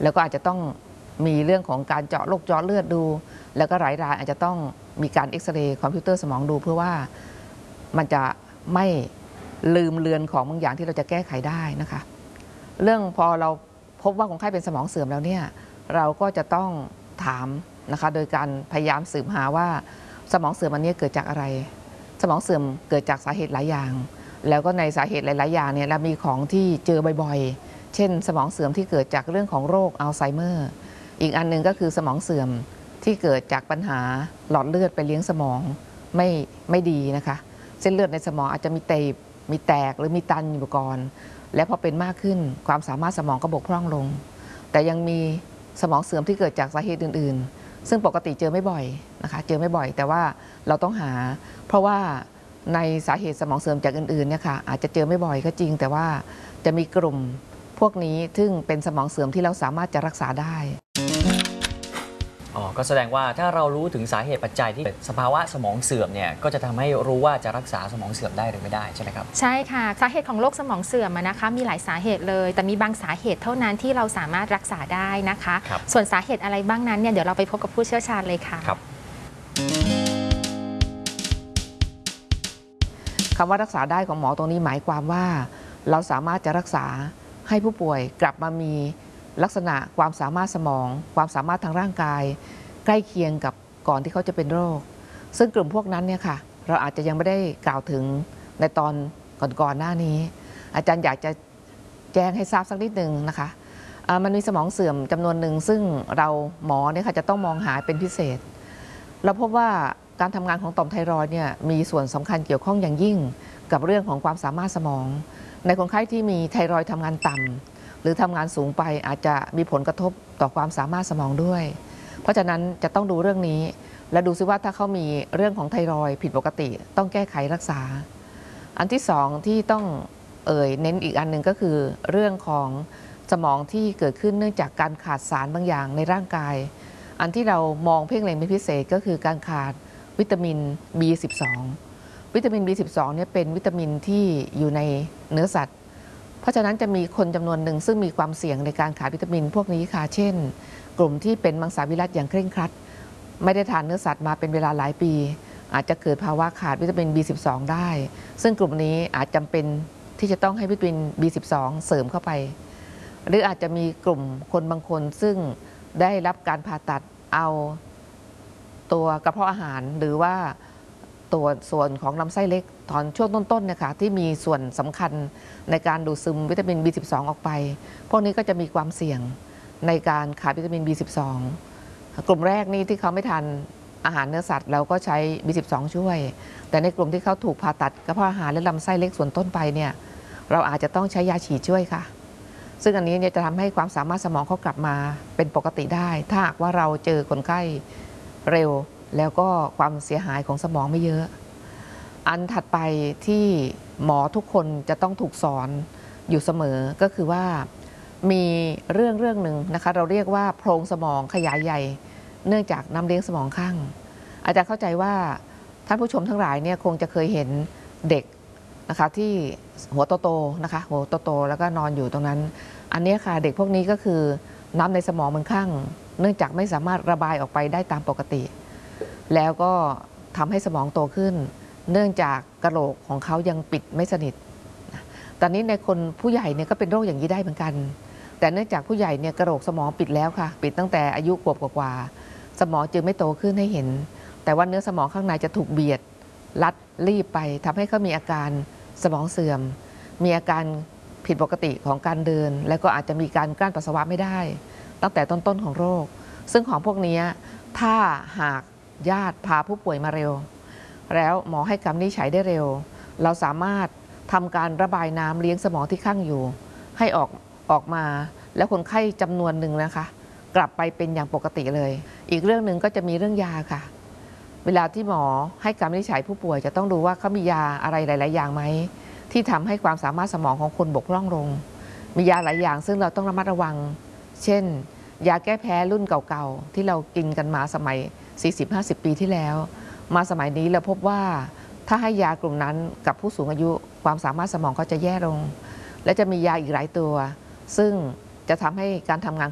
แล้วก็อาจจะต้องมีเรื่องของการเจาะโรคเจาะเลือดดูแล้วก็หลายรายอาจจะต้องมีการเอ็กซเรย์คอมพิวเตอร์สมองดูเพื่อว่ามันจะไม่ลืมเลือนของบางอย่างที่เราจะแก้ไขได้นะคะเรื่องพอเราพบว่าคนไข้เป็นสมองเสื่อมแล้วเนี่ยเราก็จะต้องถามนะคะโดยการพยายามสืบหาว่าสมองเสื่อมอันนี้เกิดจากอะไรสมองเสื่อมเกิดจากสาเหตุหลายอย่างแล้วก็ในสาเหตุหลายๆอย่างเนี่ยเรามีของที่เจอบ่อยๆเช่นสมองเสื่อมที่เกิดจากเรื่องของโรคอัลไซเมอร์อีกอันหนึ่งก็คือสมองเสื่อมที่เกิดจากปัญหาหลอดเลือดไปเลี้ยงสมองไม่ดีนะคะเส้นเลือดในสมองอาจจะมีแตกหรือมีตันอยู่ก่อนและพอเป็นมากขึ้นความสามารถสมองก็บกพร่องลงแต่ยังมีสมองเสื่อมที่เกิดจากสาเหตุอื่นๆซึ่งปกติเจอไม่บ่อยนะคะเจอไม่บ่อยแต่ว่าเราต้องหาเพราะว่าในสาเหตุสมองเสื่อมจากอื่นๆเนี่ยค่ะอาจจะเจอไม่บ่อยก็จริงแต่ว่าจะมีกลุ่มพวกนี้ซึ่งเป็นสมองเสื่อมที่เราสามารถจะรักษาได้ก็แสดงว่าถ้าเรารู้ถึงสาเหตุปัจจัยที่เกิดสภาวะสมองเสื่อมเนี่ยก็จะทำให้รู้ว่าจะรักษาสมองเสื่อมได้หรือไม่ได้ใช่ไหมครับใช่ค่ะสาเหตุของโรคสมองเสื่อมนะคะมีหลายสาเหตุเลยแต่มีบางสาเหตุเท่านั้นที่เราสามารถรักษาได้นะคะส่วนสาเหตุอะไรบ้างนั้นเนี่ยเดี๋ยวเราไปพบกับผู้เชี่ยวชาญเลยค่ะคำว่ารักษาได้ของหมอตรงนี้หมายความว่าเราสามารถจะรักษาให้ผู้ป่วยกลับมามีลักษณะความสามารถสมองความสามารถทางร่างกายใกล้เคียงกับก่อนที่เขาจะเป็นโรคซึ่งกลุ่มพวกนั้นเนี่ยค่ะเราอาจจะยังไม่ได้กล่าวถึงในตอนก่อนหน้านี้อาจารย์อยากจะแจ้งให้ทราบสักนิดหนึ่งนะคะมันมีสมองเสื่อมจำนวนหนึ่งซึ่งเราหมอเนี่ยค่ะจะต้องมองหาเป็นพิเศษเราพบว่าการทำงานของต่อมไทรอยด์เนี่ยมีส่วนสำคัญเกี่ยวข้องอย่างยิ่งกับเรื่องของความสามารถสมองในคนไข้ที่มีไทรอยด์ทำงานต่ำหรือทำงานสูงไปอาจจะมีผลกระทบต่อความสามารถสมองด้วยเพราะฉะนั้นจะต้องดูเรื่องนี้และดูซิว่าถ้าเขามีเรื่องของไทรอยด์ผิดปกติต้องแก้ไขรักษาอันที่สองที่ต้องเน้นอีกอันหนึ่งก็คือเรื่องของสมองที่เกิดขึ้นเนื่องจากการขาดสารบางอย่างในร่างกายอันที่เรามองเพ่งเล็งเป็นพิเศษก็คือการขาดวิตามิน B12 วิตามิน B12 เนี่ยเป็นวิตามินที่อยู่ในเนื้อสัตว์เพราะฉะนั้นจะมีคนจำนวนหนึ่งซึ่งมีความเสี่ยงในการขาดวิตามินพวกนี้ค่ะเช่นกลุ่มที่เป็นมังสวิรัติอย่างเคร่งครัดไม่ได้ทานเนื้อสัตว์มาเป็นเวลาหลายปีอาจจะเกิดภาวะขาดวิตามิน B12 ได้ซึ่งกลุ่มนี้อาจจำเป็นที่จะต้องให้วิตามิน B12 เสริมเข้าไปหรืออาจจะมีกลุ่มคนบางคนซึ่งได้รับการผ่าตัดเอาตัวกระเพาะอาหารหรือว่าตัวส่วนของลำไส้เล็กตอนช่วงต้นๆนะคะที่มีส่วนสำคัญในการดูดซึมวิตามิน B12 ออกไปพวกนี้ก็จะมีความเสี่ยงในการขาดวิตามิน B12 กลุ่มแรกนี่ที่เขาไม่ทานอาหารเนื้อสัตว์เราก็ใช้ B12 ช่วยแต่ในกลุ่มที่เขาถูกผ่าตัดกระเพาะอาหารและลำไส้เล็กส่วนต้นไปเนี่ยเราอาจจะต้องใช้ยาฉีดช่วยค่ะซึ่งอันนี้เนี่ยจะทำให้ความสามารถสมองเขากลับมาเป็นปกติได้ถ้าหากว่าเราเจอคนไข้เร็วแล้วก็ความเสียหายของสมองไม่เยอะอันถัดไปที่หมอทุกคนจะต้องถูกสอนอยู่เสมอก็คือว่ามีเรื่องหนึ่งนะคะเราเรียกว่าโพรงสมองขยายใหญ่เนื่องจากน้ำเลี้ยงสมองข้างอาจารย์เข้าใจว่าท่านผู้ชมทั้งหลายเนี่ยคงจะเคยเห็นเด็กนะคะที่หัวโตๆนะคะหัวโตๆแล้วก็นอนอยู่ตรงนั้นอันนี้ค่ะเด็กพวกนี้ก็คือน้ำในสมองมันข้างเนื่องจากไม่สามารถระบายออกไปได้ตามปกติแล้วก็ทำให้สมองโตขึ้นเนื่องจากกระโหลกของเขายังปิดไม่สนิทตอนนี้ในคนผู้ใหญ่เนี่ยก็เป็นโรคอย่างนี้ได้เหมือนกันแต่เนื่องจากผู้ใหญ่เนี่ยกระโหลกสมองปิดแล้วค่ะปิดตั้งแต่อายุขวบกว่าสมองจึงไม่โตขึ้นให้เห็นแต่ว่าเนื้อสมองข้างในจะถูกเบียดรัดรีบไปทำให้เขามีอาการสมองเสื่อมมีอาการผิดปกติของการเดินและก็อาจจะมีการกลั้นปัสสาวะไม่ได้ตั้งแต่ต้นๆของโรคซึ่งของพวกนี้ถ้าหากญาติพาผู้ป่วยมาเร็วแล้วหมอให้คำวินิจฉัยได้เร็วเราสามารถทำการระบายน้ำเลี้ยงสมองที่ข้างอยู่ให้ออกมาแล้วคนไข้จำนวนหนึ่งนะคะกลับไปเป็นอย่างปกติเลยอีกเรื่องหนึ่งก็จะมีเรื่องยาค่ะเวลาที่หมอให้คำวินิจฉัยผู้ป่วยจะต้องดูว่าเขามียาอะไรหลายๆอย่างไหมที่ทำให้ความสามารถสมองของคนบกพร่องลงมียาหลายอย่างซึ่งเราต้องระมัดระวังเช่นยาแก้แพ้รุ่นเก่าๆที่เรากินกันมาสมัย 40-50 ปีที่แล้วมาสมัยนี้เราพบว่าถ้าให้ยากลุ่มนั้นกับผู้สูงอายุความสามารถสมองเขาจะแย่ลงและจะมียาอีกหลายตัวซึ่งจะทำให้การทำงาน